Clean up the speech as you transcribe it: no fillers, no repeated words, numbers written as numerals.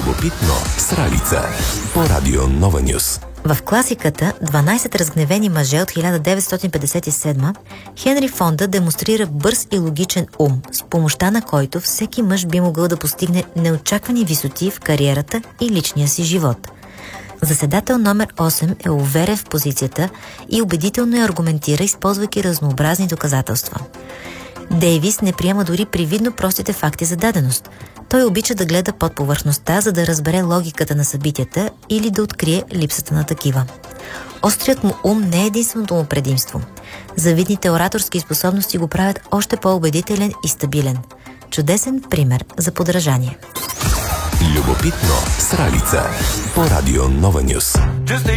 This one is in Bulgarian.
Любопитно с Ралица по Радио Нова Нюс. В класиката «12 разгневени мъже» от 1957 Хенри Фонда демонстрира бърз и логичен ум, с помощта на който всеки мъж би могъл да постигне неочаквани висоти в кариерата и личния си живот. Заседател номер 8 е уверен в позицията и убедително я аргументира, използвайки разнообразни доказателства. Дейвис не приема дори привидно простите факти за даденост. Той обича да гледа под повърхността, за да разбере логиката на събитията или да открие липсата на такива. Острият му ум не е единственото му предимство. Завидните ораторски способности го правят още по-убедителен и стабилен. Чудесен пример за подражание. Любопитно с Ралица по Радио Нова Нюс.